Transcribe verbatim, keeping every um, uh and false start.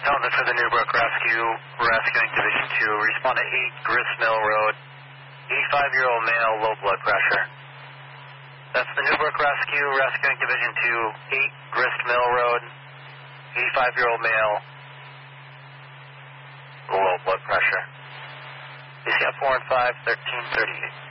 Delta for the Newbrook Rescue, rescuing Division two. Respond to eight Grist Mill Road, eighty-five-year-old male, low blood pressure. That's the Newbrook Rescue, rescuing Division two, eight Grist Mill Road, eighty-five-year-old male, low blood pressure. D C F four and five, thirteen thirty-eight.